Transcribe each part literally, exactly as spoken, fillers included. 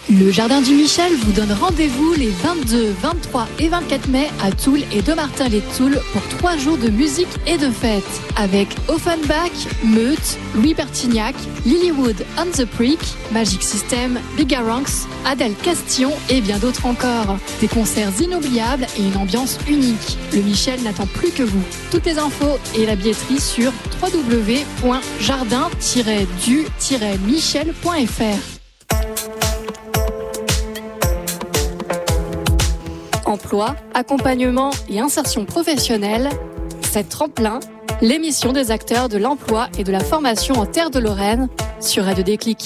Le Jardin du Michel vous donne rendez-vous les vingt-deux, vingt-trois et vingt-quatre mai à Toul et Dommartin-les-Toul pour trois jours de musique et de fête. Avec Offenbach, Meute, Louis Bertignac, Lilywood on the Creek, Magic System, Bigaranx, Adèle Castillon et bien d'autres encore. Des concerts inoubliables et une ambiance unique. Le Michel n'attend plus que vous. Toutes les infos et la billetterie sur w w w point jardin tiret du tiret michel point f r. Emploi, accompagnement et insertion professionnelle, c'est Tremplin, l'émission des acteurs de l'emploi et de la formation en Terre de Lorraine sur Radio Déclic.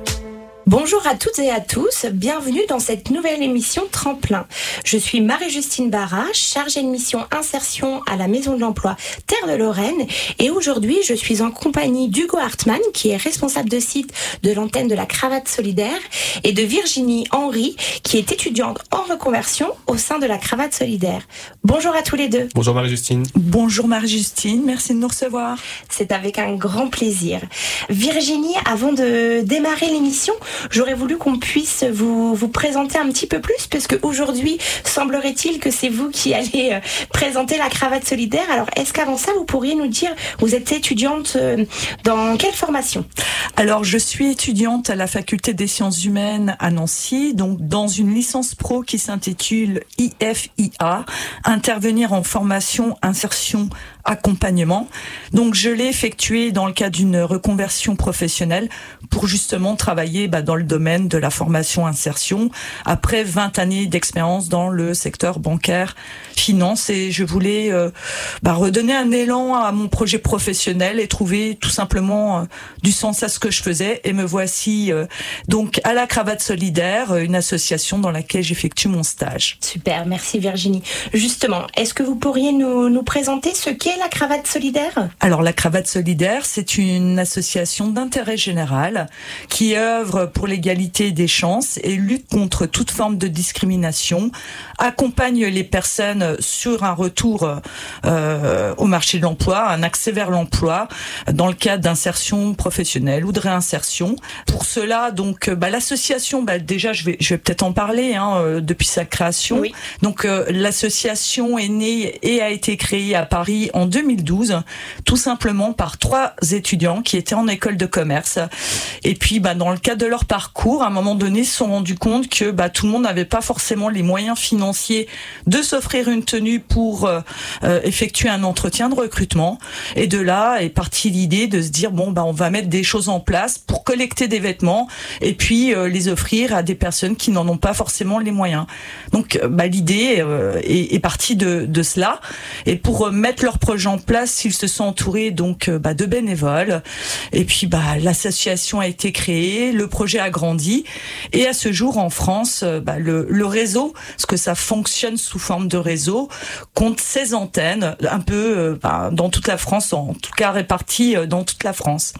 Bonjour à toutes et à tous, bienvenue dans cette nouvelle émission Tremplin. Je suis Marie-Justine Barra, chargée de mission insertion à la Maison de l'Emploi Terre de Lorraine et aujourd'hui je suis en compagnie d'Hugo Hartmann qui est responsable de site de l'antenne de la Cravate Solidaire et de Virginie Henry qui est étudiante en reconversion au sein de la Cravate Solidaire. Bonjour à tous les deux. Bonjour Marie-Justine. Bonjour Marie-Justine, merci de nous recevoir. C'est avec un grand plaisir. Virginie, avant de démarrer l'émission, j'aurais voulu qu'on puisse vous, vous présenter un petit peu plus parce qu'aujourd'hui, semblerait-il que c'est vous qui allez euh, présenter la Cravate Solidaire. Alors, est-ce qu'avant ça, vous pourriez nous dire, vous êtes étudiante euh, dans quelle formation ? Alors, je suis étudiante à la Faculté des Sciences Humaines à Nancy, donc dans une licence pro qui s'intitule I F I A, intervenir en formation, insertion, accompagnement. Donc, je l'ai effectué dans le cadre d'une reconversion professionnelle pour justement travailler bah, dans le domaine de la formation-insertion après vingt années d'expérience dans le secteur bancaire, finance et je voulais euh, bah, redonner un élan à mon projet professionnel et trouver tout simplement euh, du sens à ce que je faisais et me voici euh, donc à la Cravate Solidaire, une association dans laquelle j'effectue mon stage. Super, merci Virginie. Justement, est-ce que vous pourriez nous, nous présenter ce qu'est la Cravate Solidaire ? Alors la Cravate Solidaire, c'est une association d'intérêt général qui œuvre pour l'égalité des chances et lutte contre toute forme de discrimination, accompagne les personnes sur un retour euh, au marché de l'emploi, un accès vers l'emploi dans le cadre d'insertion professionnelle ou de réinsertion. Pour cela, donc, bah, l'association, bah, déjà, je vais, je vais peut-être en parler hein, euh, depuis sa création. Oui. Donc, euh, l'association est née et a été créée à Paris en deux mille douze, tout simplement par trois étudiants qui étaient en école de commerce. Et puis, bah, dans le cadre de leur parcours, à un moment donné, se sont rendus compte que bah, tout le monde n'avait pas forcément les moyens financiers de s'offrir une tenue pour euh, euh, effectuer un entretien de recrutement. Et de là est partie l'idée de se dire bon bah on va mettre des choses en place pour collecter des vêtements et puis euh, les offrir à des personnes qui n'en ont pas forcément les moyens. Donc bah, l'idée euh, est, est partie de, de cela. Et pour euh, mettre leur projet en place, ils se sont entourés donc euh, bah, de bénévoles. Et puis bah l'association a été créée, le projet a grandi et à ce jour en France, euh, bah, le, le réseau, parce que ça fonctionne sous forme de réseau, compte seize antennes, un peu euh, bah, dans toute la France, en tout cas réparties euh, dans toute la France.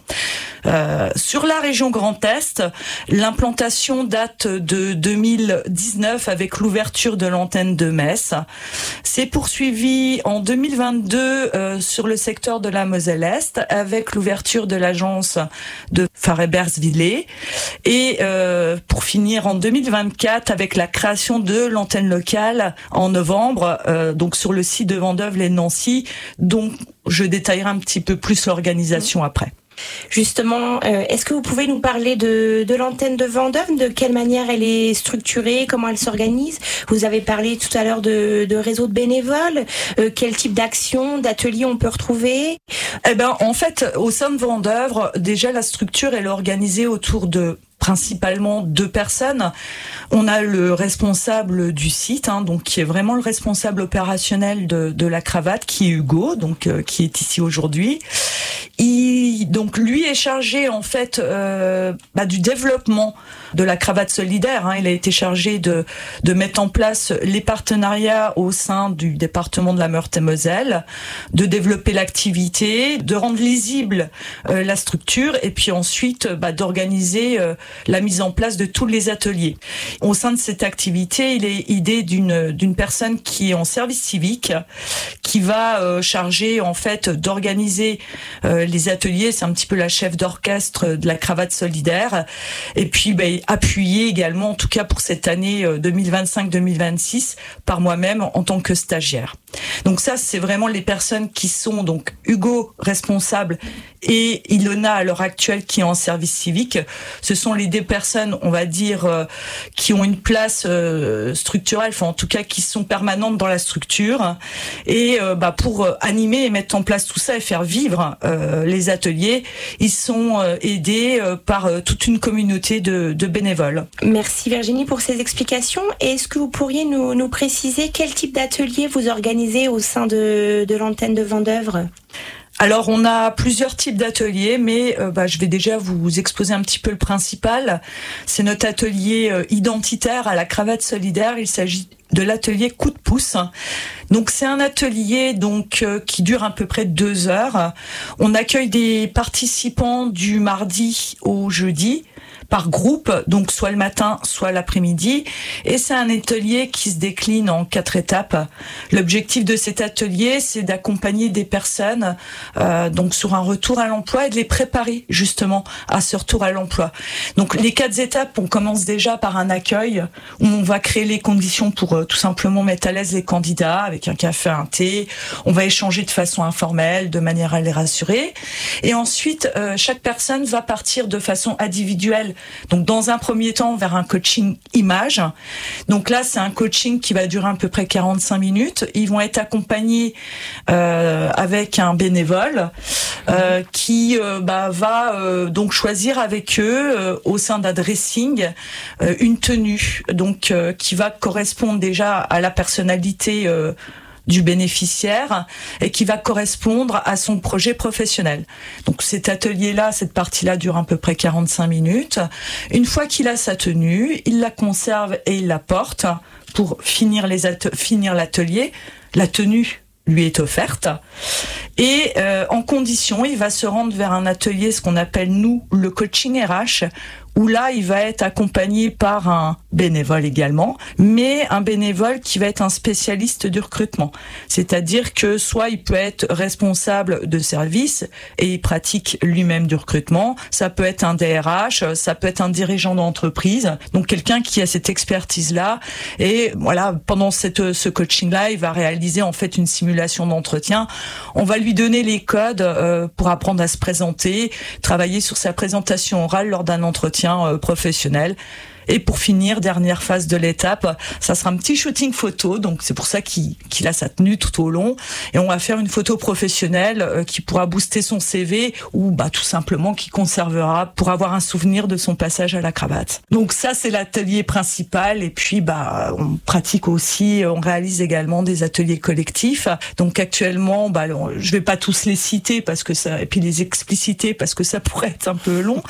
Euh, sur la région Grand Est, l'implantation date de deux mille dix-neuf avec l'ouverture de l'antenne de Metz. C'est poursuivi en deux mille vingt-deux euh, sur le secteur de la Moselle-Est avec l'ouverture de l'agence de Farebersville et euh, pour finir en deux mille vingt-quatre avec la création de l'antenne locale en novembre, euh, donc sur le site de Vendôme et Nancy, dont je détaillerai un petit peu plus l'organisation après. Justement, euh, est-ce que vous pouvez nous parler de, de l'antenne de Vendôme, de quelle manière elle est structurée, comment elle s'organise ? Vous avez parlé tout à l'heure de, de réseau de bénévoles, euh, quel type d'actions, d'ateliers on peut retrouver ? Eh ben, en fait, au sein de Vendœuvre, déjà la structure elle est organisée autour de principalement deux personnes. On a le responsable du site, hein, donc qui est vraiment le responsable opérationnel de, de la Cravate, qui est Hugo, donc euh, qui est ici aujourd'hui. Il, donc lui est chargé en fait euh, bah, du développement de la Cravate Solidaire. Hein. Il a été chargé de de mettre en place les partenariats au sein du département de la Meurthe-et-Moselle, de développer l'activité, de rendre lisible euh, la structure et puis ensuite bah, d'organiser euh, la mise en place de tous les ateliers. Au sein de cette activité, il est idée d'une d'une personne qui est en service civique, qui va euh, charger en fait d'organiser euh, les ateliers. C'est un petit peu la chef d'orchestre de la cravate solidaire. Et puis bah, appuyer également, en tout cas pour cette année euh, deux mille vingt-cinq deux mille vingt-six, par moi-même en tant que stagiaire. Donc ça, c'est vraiment les personnes qui sont donc Hugo responsable et Ilona à l'heure actuelle qui est en service civique. Ce sont les deux personnes, on va dire, euh, qui ont une place euh, structurelle, enfin en tout cas qui sont permanentes dans la structure. Et euh, bah, pour euh, animer et mettre en place tout ça et faire vivre euh, les ateliers, ils sont euh, aidés euh, par euh, toute une communauté de, de bénévoles. Merci Virginie pour ces explications. Et est-ce que vous pourriez nous, nous préciser quel type d'atelier vous organisez au sein de, de l'antenne de Vendeuvre ? Alors, on a plusieurs types d'ateliers, mais euh, bah, je vais déjà vous exposer un petit peu le principal. C'est notre atelier euh, identitaire à la cravate solidaire. Il s'agit de l'atelier coup de pouce. Donc, c'est un atelier donc euh, qui dure à peu près deux heures. On accueille des participants du mardi au jeudi, par groupe, donc soit le matin, soit l'après-midi. Et c'est un atelier qui se décline en quatre étapes. L'objectif de cet atelier, c'est d'accompagner des personnes euh, donc sur un retour à l'emploi et de les préparer justement à ce retour à l'emploi. Donc les quatre étapes, on commence déjà par un accueil où on va créer les conditions pour euh, tout simplement mettre à l'aise les candidats avec un café, un thé. On va échanger de façon informelle, de manière à les rassurer. Et ensuite, euh, chaque personne va partir de façon individuelle. Donc, dans un premier temps, vers un coaching image. Donc là, c'est un coaching qui va durer à peu près quarante-cinq minutes. Ils vont être accompagnés euh, avec un bénévole euh, qui euh, bah, va euh, donc choisir avec eux, euh, au sein d'un dressing, euh, une tenue donc euh, qui va correspondre déjà à la personnalité euh, du bénéficiaire et qui va correspondre à son projet professionnel. Donc cet atelier-là, cette partie-là dure à peu près quarante-cinq minutes. Une fois qu'il a sa tenue, il la conserve et il la porte pour finir, les at- finir l'atelier. La tenue lui est offerte. Et euh, en condition, il va se rendre vers un atelier, ce qu'on appelle, nous, le coaching R H, où là, il va être accompagné par un bénévole également, mais un bénévole qui va être un spécialiste du recrutement. C'est-à-dire que soit il peut être responsable de service et il pratique lui-même du recrutement, ça peut être un D R H, ça peut être un dirigeant d'entreprise, donc quelqu'un qui a cette expertise-là. Et voilà, pendant cette, ce coaching-là, il va réaliser en fait une simulation d'entretien. On va lui donner les codes euh, pour apprendre à se présenter, travailler sur sa présentation orale lors d'un entretien professionnel. Et pour finir, dernière phase de l'étape, ça sera un petit shooting photo, donc c'est pour ça qu'il, qu'il a sa tenue tout au long. Et on va faire une photo professionnelle euh, qui pourra booster son C V ou bah, tout simplement qui conservera pour avoir un souvenir de son passage à la cravate. Donc ça, c'est l'atelier principal. Et puis, bah, on pratique aussi, on réalise également des ateliers collectifs. Donc actuellement, bah, je vais pas tous les citer parce que ça, et puis les expliciter parce que ça pourrait être un peu long.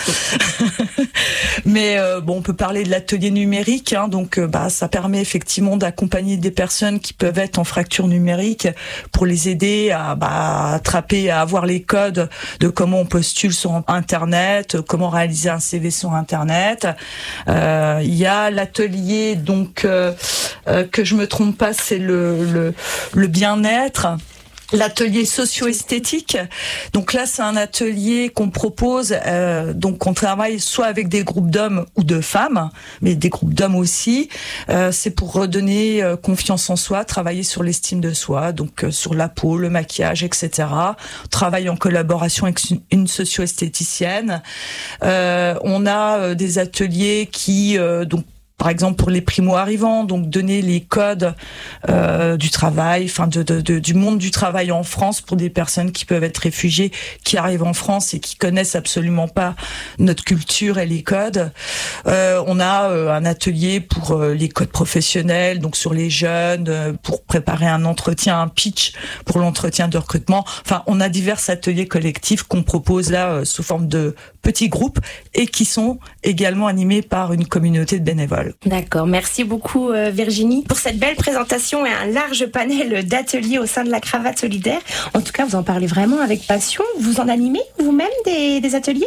Mais euh, bon, on peut parler de l'atelier numérique, hein, donc euh, bah, ça permet effectivement d'accompagner des personnes qui peuvent être en fracture numérique pour les aider à bah, attraper, à avoir les codes de comment on postule sur Internet, comment réaliser un C V sur Internet. Euh, il y a l'atelier donc euh, euh, que je me trompe pas, c'est le, le, le bien-être. L'atelier socio-esthétique. Donc là, c'est un atelier qu'on propose. Euh, donc, on travaille soit avec des groupes d'hommes ou de femmes, mais des groupes d'hommes aussi. Euh, c'est pour redonner euh, confiance en soi, travailler sur l'estime de soi, donc euh, sur la peau, le maquillage, et cetera. On travaille en collaboration avec une socio-esthéticienne. Euh, on a euh, des ateliers qui euh, donc par exemple pour les primo-arrivants, donc donner les codes euh, du travail, enfin de, de, de, du monde du travail en France pour des personnes qui peuvent être réfugiées, qui arrivent en France et qui connaissent absolument pas notre culture et les codes. Euh, on a euh, un atelier pour euh, les codes professionnels, donc sur les jeunes, euh, pour préparer un entretien, un pitch pour l'entretien de recrutement. Enfin, on a divers ateliers collectifs qu'on propose là euh, sous forme de petits groupes et qui sont également animés par une communauté de bénévoles. D'accord, merci beaucoup euh, Virginie pour cette belle présentation et un large panel d'ateliers au sein de la cravate solidaire. En tout cas, vous en parlez vraiment avec passion. Vous en animez vous-même des, des ateliers ?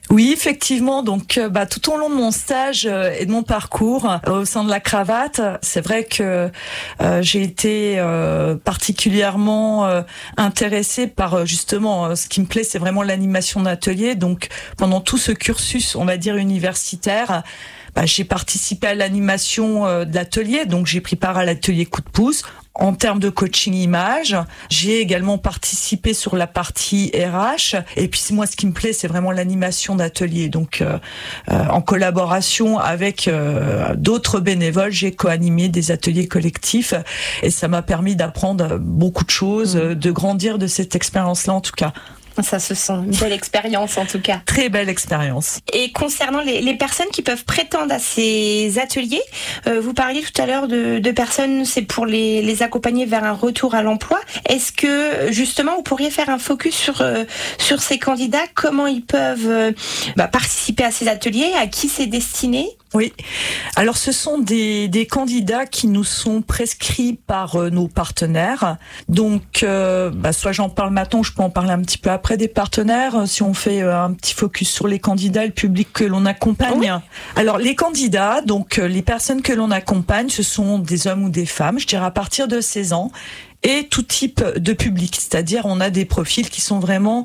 Oui, effectivement. Donc, euh, bah, tout au long de mon stage euh, et de mon parcours euh, au sein de la Cravate, c'est vrai que euh, j'ai été euh, particulièrement euh, intéressée par euh, justement euh, ce qui me plaît, c'est vraiment l'animation d'atelier. Donc, pendant tout ce cursus, on va dire universitaire, bah, j'ai participé à l'animation euh, de l'atelier. Donc, j'ai pris part à l'atelier coup de pouce. En termes de coaching image, j'ai également participé sur la partie R H. Et puis moi, ce qui me plaît, c'est vraiment l'animation d'atelier. Donc, euh, euh, en collaboration avec euh, d'autres bénévoles, j'ai co-animé des ateliers collectifs. Et ça m'a permis d'apprendre beaucoup de choses, mmh. de grandir de cette expérience-là en tout cas. Ça se sent, une belle expérience en tout cas. Très belle expérience. Et concernant les, les personnes qui peuvent prétendre à ces ateliers, euh, vous parliez tout à l'heure de, de personnes, c'est pour les, les accompagner vers un retour à l'emploi. Est-ce que justement vous pourriez faire un focus sur, euh, sur ces candidats, comment ils peuvent euh, bah, participer à ces ateliers, à qui c'est destiné ? Oui. Alors, ce sont des, des candidats qui nous sont prescrits par euh, nos partenaires. Donc, euh, bah, soit j'en parle maintenant, je peux en parler un petit peu après des partenaires. Si on fait euh, un petit focus sur les candidats, le public que l'on accompagne. Oui. Alors, les candidats, donc euh, les personnes que l'on accompagne, ce sont des hommes ou des femmes, je dirais à partir de seize ans. Et tout type de public, c'est-à-dire on a des profils qui sont vraiment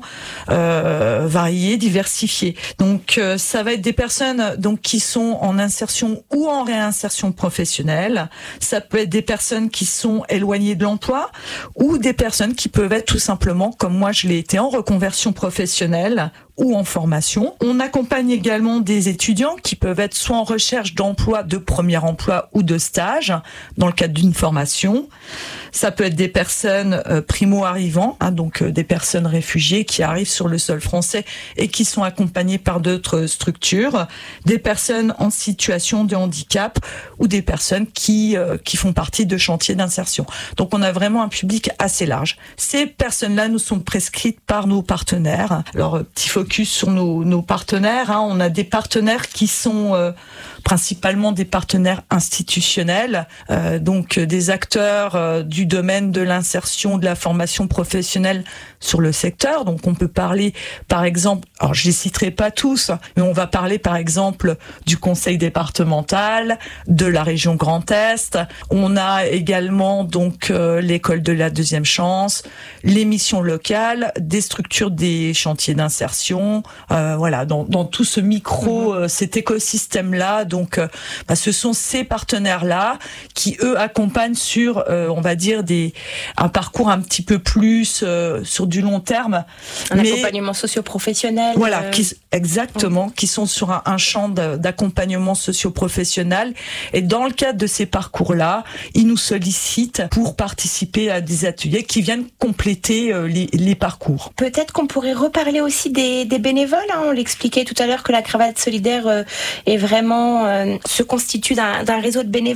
euh, variés, diversifiés. Donc euh, ça va être des personnes donc qui sont en insertion ou en réinsertion professionnelle. Ça peut être des personnes qui sont éloignées de l'emploi ou des personnes qui peuvent être tout simplement, comme moi je l'ai été, en reconversion professionnelle ou en formation. On accompagne également des étudiants qui peuvent être soit en recherche d'emploi, de premier emploi ou de stage dans le cadre d'une formation. Ça peut être des personnes euh, primo-arrivants, hein, donc euh, des personnes réfugiées qui arrivent sur le sol français et qui sont accompagnées par d'autres structures, des personnes en situation de handicap ou des personnes qui euh, qui font partie de chantiers d'insertion. Donc on a vraiment un public assez large. Ces personnes-là nous sont prescrites par nos partenaires. Alors petit focus sur nos, nos partenaires, hein. On a des partenaires qui sont euh, principalement des partenaires institutionnels, euh, donc des acteurs euh, du domaine de l'insertion, de la formation professionnelle sur le secteur. Donc on peut parler par exemple, alors je les citerai pas tous, mais on va parler par exemple du conseil départemental, de la région Grand Est. On a également donc euh, l'école de la deuxième chance, les missions locales, des structures des chantiers d'insertion, euh, voilà, dans, dans tout ce micro, euh, cet écosystème-là. Donc, euh, bah, ce sont ces partenaires-là qui, eux, accompagnent sur, euh, on va dire, des un parcours un petit peu plus euh, sur du long terme. Un mais, accompagnement socio-professionnel. Voilà, euh... qui, exactement, qui sont sur un, un champ de, d'accompagnement socio-professionnel. Et dans le cadre de ces parcours-là, ils nous sollicitent pour participer à des ateliers qui viennent compléter euh, les, les parcours. Peut-être qu'on pourrait reparler aussi des, des bénévoles. Hein. On l'expliquait tout à l'heure que la Cravate solidaire euh, est vraiment euh, se constitue d'un, d'un réseau de bénévoles.